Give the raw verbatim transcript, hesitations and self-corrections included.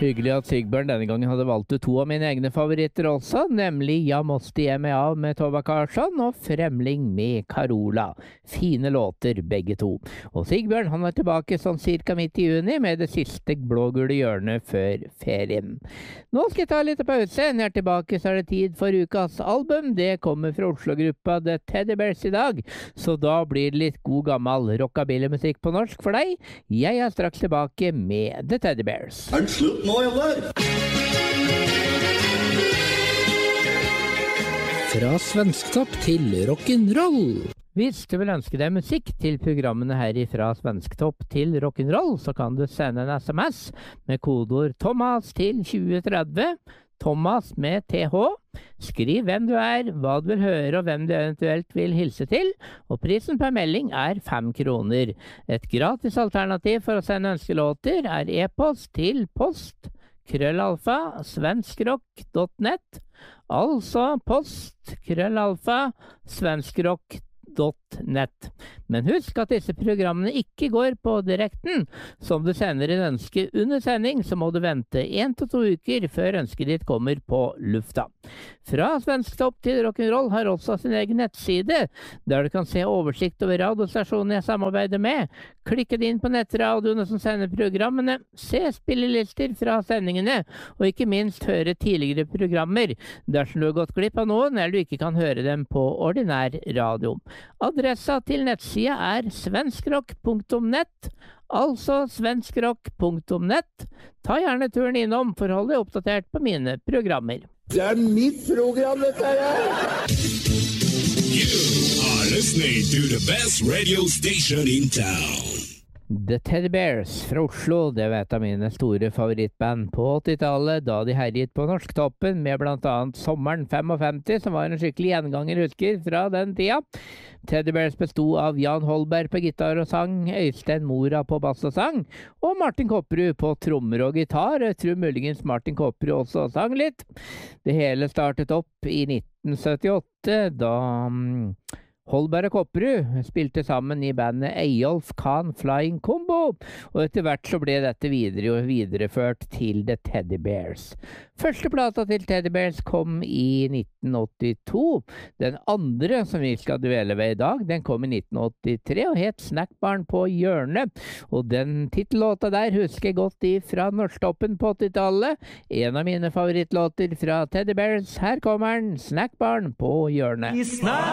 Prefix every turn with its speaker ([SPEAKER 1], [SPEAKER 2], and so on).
[SPEAKER 1] Hyggelig at Sigbjørn denne gangen hadde valgt ut to av mine egne favoritter også, nemlig Jeg måste ge mig av med Tova Karsson og Fremling med Carola. Fine låter begge to. Og Sigbjørn han er tilbake sånn cirka midt i juni med det siste blågule hjørnet før ferien. Nå skal jeg ta litt pause. Når jeg er tilbake så er det tid for ukas album. Det kommer fra Oslo-gruppa The Teddy Bears i dag, så da blir det litt god gammel rockabilly-musikk på norsk for deg. Jeg er straks tilbake med The Teddy Bears.
[SPEAKER 2] Er det slutt nå, eller?
[SPEAKER 3] Fra svensktopp til rock'n'roll.
[SPEAKER 1] Hvis du vil ønske deg musikk til programmene her fra Svensktopp til rock'n'roll, så kan du sende en sms med kodeord Thomas til tjue tretti. Thomas med T H. Skriv hvem du er, hva du vil høre og hvem du eventuelt vil hilse til, og prisen per melding er fem kroner. Et gratis alternativ for å sende ønskelåter er e-post til post krøllalfa svenskrock punktum nett, altså post krøllalfa svenskrock punktum nett. Men husk at disse programmene ikke går på direkten. Så om du sender en ønske under sending, så må du vente en til to uker før ønsket ditt kommer på lufta. Fra Svensktopp til rock'n'roll har også sin egen nettside, der du kan se oversikt over radiostasjonen jeg samarbeider med. Klikke inn på nettradioene som sender programmene, se spillelister fra sendingene, og ikke minst høre tidligere programmer, dersom du har gått glipp av noen, eller du ikke kan høre dem på ordinær radio. Adressa til nettsida er svenskrock punktum nett, altså svenskrock punktum nett. Ta gjerne turen innom for å holde deg oppdatert på mine programmer.
[SPEAKER 2] Det er mitt program, dette her!
[SPEAKER 4] You are listening to the best radio station in town.
[SPEAKER 1] The Teddy Bears fra Oslo, det var et av mine store favorittband på åttitallet, da de herjet på Norsktoppen med blant annet Sommeren femtifem, som var en skikkelig gjenganger, husker, fra den tida. Teddy Bears bestod av Jan Holberg på gitar og sang, Øystein Mora på bass og sang, og Martin Kopperud på trommer og gitar. Jeg tror muligens Martin Kopperud også sang litt. Det hele startet opp i nitten syttiåtte, da Holberg og Kopperud spilte sammen i bandet Eyolf Khan Flying Combo, og etter hvert så ble dette videre og videreført til The Teddy Bears. Første plata til Teddy Bears kom i nitten åttito. Den andre som vi skal duelle ved i dag, den kom i nitten åttitre og het Snackbarn på hjørnet. Og den titellåta der husker jeg godt ifra Norsktoppen på åttitallet. En av mine favorittlåter fra Teddy Bears. Her kommer den, Snackbarn på hjørnet.